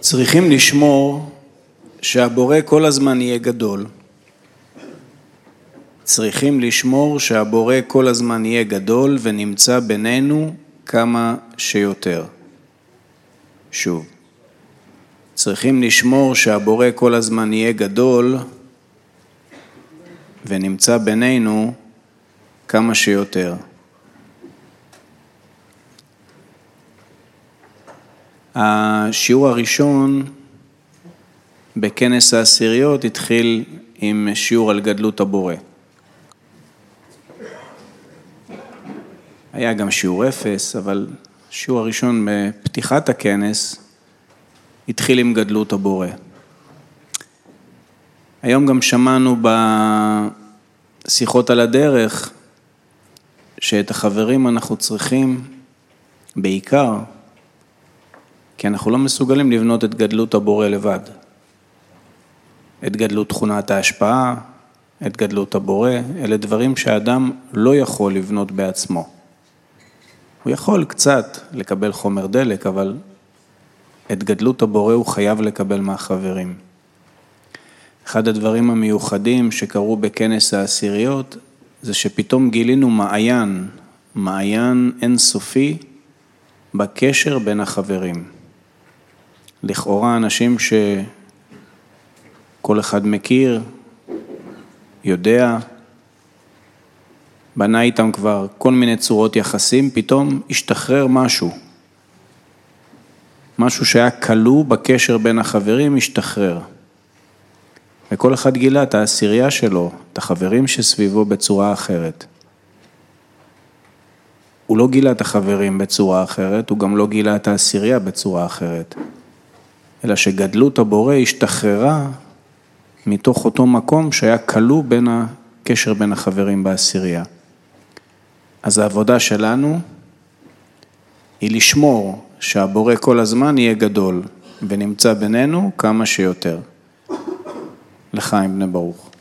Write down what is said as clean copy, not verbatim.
צריכים לשמור שהבורא כל הזמן יהיה גדול. צריכים לשמור שהבורא כל הזמן יהיה גדול ונמצא בינינו כמה שיותר. שוב. צריכים לשמור שהבורא כל הזמן יהיה גדול ונמצא בינינו כמה שיותר. השיעור הראשון בכנס העשיריות התחיל עם שיעור על גדלות הבורא. היה גם שיעור אפס, אבל השיעור הראשון בפתיחת הכנס התחיל עם גדלות הבורא. היום גם שמענו בשיחות על הדרך שאת החברים אנחנו צריכים בעיקר, כי אנחנו לא מסוגלים לבנות את גדלות הבורא לבד. את גדלות תכונת ההשפעה, את גדלות הבורא, אלה דברים שהאדם לא יכול לבנות בעצמו. הוא יכול קצת לקבל חומר דלק, אבל את גדלות הבורא הוא חייב לקבל מהחברים. אחד הדברים המיוחדים שקרו בכנס העשיריות, זה שפתאום גילינו מעיין אינסופי בקשר בין החברים. לכאורה אנשים שכל אחד מכיר, יודע, בנה איתם כבר כל מיני צורות יחסים, פתאום השתחרר משהו שהיה כלוא בקשר בין החברים, השתחרר. וכל אחד גילה את העשירייה שלו, את החברים שסביבו בצורה אחרת. הוא לא גילה את החברים בצורה אחרת, הוא גם לא גילה את העשירייה בצורה אחרת. אלא שגדלות הבורא השתחררה מתוך אותו מקום שהיה כלוא בין הקשר בין החברים בעשירייה. אז העבודה שלנו היא לשמור שהבורא כל הזמן יהיה גדול ונמצא בינינו כמה שיותר. לחיים בני ברוך.